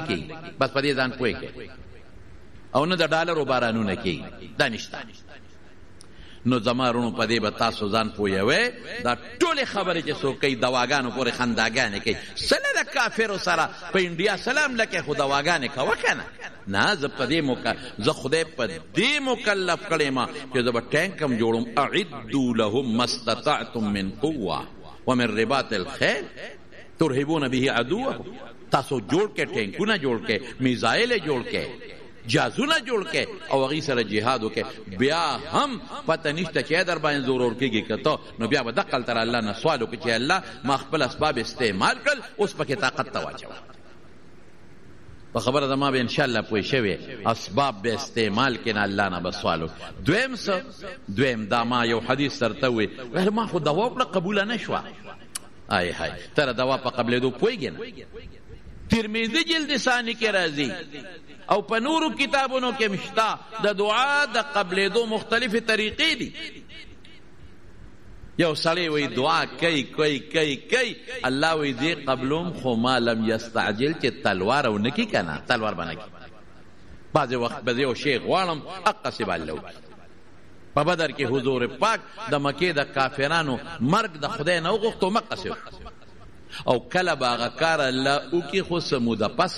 کېږي، بس په دې ځان پوه کړئ، او نه د ډالرو بارانونه کېږي، دا نشته. نو زما رونو په دې به تاسو ځان پوهوئ. دا ټولې خبرې چې څوک کوي دواګانو پورې خنداګانې کوي، سله د کافرو سره په انډیا سلام لکه خو دواګانې کوه که نه. نه زه په دې زه خدای په دې مکلف کړی ما چې زه به ټینک هم جوړم. اعدوا لهم ما استطعتم من قوه ومن رباط الخیل ترهبون به عدوهم. تاسو جوړ کې ټینکونه جوړ کې، میزایل جوړ کې، جازونه جوړ کې او هغې سره جهاد وکې، بیا هم پته نشته چې در باندې زور ورکېږي که ته، نو بیا به دقل تر الله نه سوال وکړي چې الله ما خپل اسباب استعمال کړل، اوس پکې طاقت ته واچوه. په خبره زما به انشاءالله پوه شوې، اسباب به استعمال کړي، نه الله نه به سوال وکړي. دویم څه؟ دویم دا ما یو حدیث درته ووی، ما خو دوا وکړه قبوله نه شوه. آی های ته د دوا په قبلېدو پوهېږې نه؟ ترمذي جلد ثاني کې راځي او په نورو کتابونو کې مشته د دعا د قبلېدو مختلفې طریقې دي. یو سړی وی دعا کوي الله وی دې قبلوم، خو ما لم یستعجل چې تلوار او نکی کنه، تلوار به نکی. بعضې وخت به یو شی غواړم اقصې به الله وکړي. په بدر کې حضور پاک د مکې د کافرانو مرګ د خدای نه وغوښتو، مقصې او کله به هغه کار الله وکړي، خو څه موده پس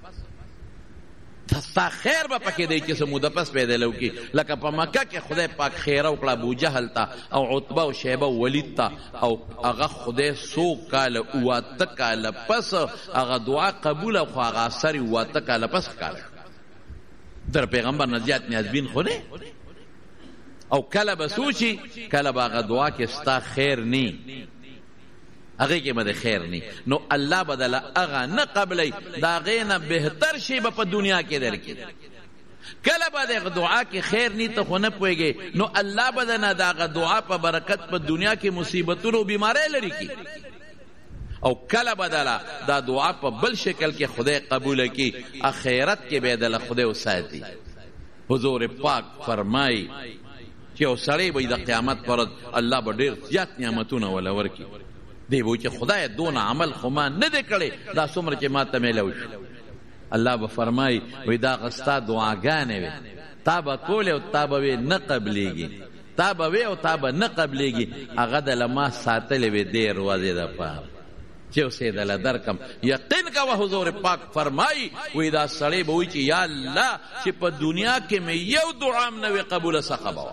ستا خیر به پکې دی چې څه موده پس پیدا وکړي. لکه په مکه کې خدای پاک خیره وکړه ابوجهل ته او عتبه او شیبه او ولید ته، او هغه خدای 100 کاله 80 کاله پس هغه دعا قبوله، خو هغه اثر 80 کاله پس ښکاره در پیغمبر نه زیات نیازبین خو نه. او کله به سوچي کله به هغه دعا کې ستا خیر نه، هغه کې به خیر نه، نو الله بدل هغه نه قبلې، دا هغې نه بهتر شی به په دنیا کې درکړي. کله به د دعا کې خیر نه، ته خو نه پوهېږې، نو الله به د نه د هغه دعا په برکت په دنیا کې مصیبتونو او بیماری لرې کړي. او کله به دا دعا په بل شکل کې خدای قبوله کړي، اخرت کې به د خدای وساتي. حضور پاک فرمایي چې یو سړی به د قیامت پر ورځ الله به ډېر زیات نعمتونه وله ورکړي. دی به چې خدای دونه عمل خو ما نه دی کړی، دا څومره چې ما ته میلو شو. الله به فرمایي وایي دا هغه ستا دعاګانې وې، تا به کولې او تا به وې نه قبلېږي، تا به وې او تا به نه قبلېږي. هغه دله ما ساتلې وې دې ورځې دپاره چې اوس یې دله درکم. یقین کوه حضور پاک فرمایي وایي دا سړی به وایي چې یا الله چې په دنیا کې مې یو دعا م نه وې قبوله، څخه به وه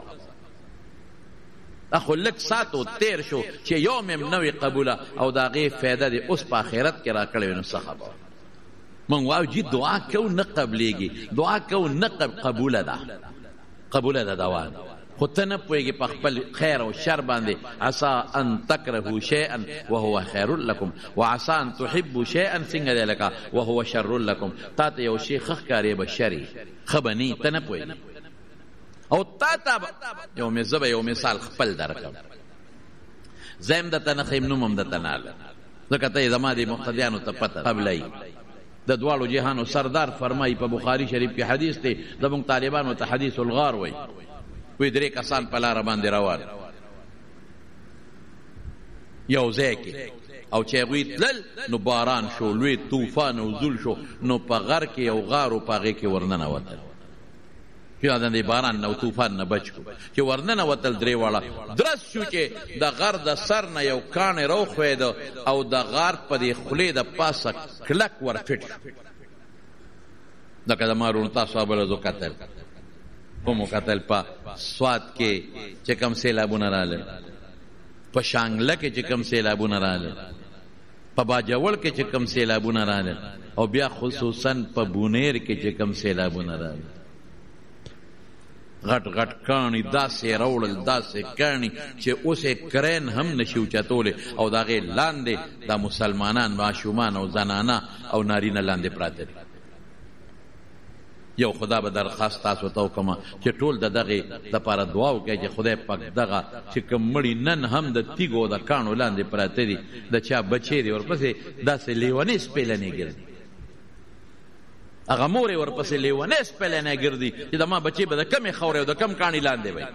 اخو لک ساتو تیر شو چې یو مې نه وي قبوله، او د هغې فایده دې اوس په آخرت کې را کړی وي، نو څه خبره. موږ وایو جي دعا کوو نه قبلېږي، دعا کوو نه قبوله ده، قبوله ده دوا، خو ته نه پوهېږې په خپل خیر او شر باندې. عسى ان تکرهوا شیئا وهو خیر لکم وعسى ان تحبوا شیئا، څنګه دی لکه وهو شر لکم، تا ته یو شی ښه ښکارې به شر یې، ښه به نه ته نه پوهېږې. او تا ته یو مثال خپل درکم، زم درته نه ښیم، نوم هم درته نه اله، ځکه ته یې زما دې مقتدیانو ته پته قبلهیي. د دواړو جهانو سردار فرمایي په بخاري شریف کې حدیث دی، زموږ طالبانو ته حدیث الغار وایي، وی 3 کسان په لاره باندې روان یو ځای کې، او چې هغوی تلل نو باران شو، لوی طوفان او زول شو، نو په غر کې یو غار و، په هغې کې ورننوتل. د باران نه او طوفان نه بچ کړو. چې ورننوتل درې واړه درست شو چې د غر د سر نه یو کاڼی راوښویده او د غار په دې خولې د پاسه کلک ورفټ شو. لکه زما وروڼو تاسو ابله زو کتل، کومو کتل په سوات کې چې کوم سیلابونه راغلل، په شانګله کې چې کوم سیلابونه راغلل، په باجوړ کې چې کوم سیلابونه راغلل، او بیا خصوصا په بونیر کې چې کوم سیلابونه راغلل. غټ غټ کاڼي داسې راوړل، داسې کاڼي چې اوس یې کرین هم نشي اوچتولی، او د هغې لاندې دا مسلمانان ماشومان او زنانه او نارینه لاندې پراته دي. یو خدا به درخواست تاسو ته وکړم چې ټول د دغې دپاره دعا وکړئ چې خدای پاک دغه چې کوم مړي نن هم د تیږو او د کاڼو لاندې پراته دي، د چا بچې دي ورپسې داسې لیونې سپېلنې ګرځي، هغه مور یې ورپسې لیونی سپېلنی ګرځي چې زما بچې به د کمې خاورې او د کم کاڼي لاندې وي.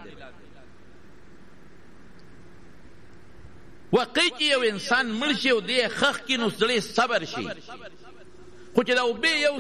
واقعي چې یو انسان مړ شي او دې ښخ کړي نو سړی صبر شي، خو چې د اوبې یو